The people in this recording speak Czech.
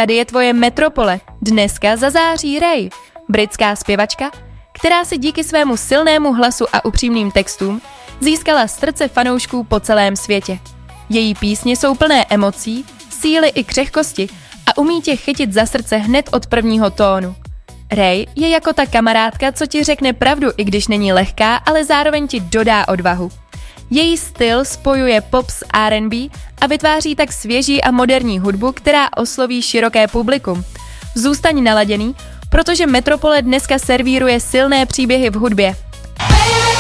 tady je tvoje metropole, dneska zazáří Ray, britská zpěvačka, která si díky svému silnému hlasu a upřímným textům získala srdce fanoušků po celém světě. Její písně jsou plné emocí, síly i křehkosti a umí tě chytit za srdce hned od prvního tónu. Ray je jako ta kamarádka, co ti řekne pravdu, i když není lehká, ale zároveň ti dodá odvahu. Její styl spojuje pop s R&B a vytváří tak svěží a moderní hudbu, která osloví široké publikum. Zůstaň naladěný, protože Metropole dneska servíruje silné příběhy v hudbě.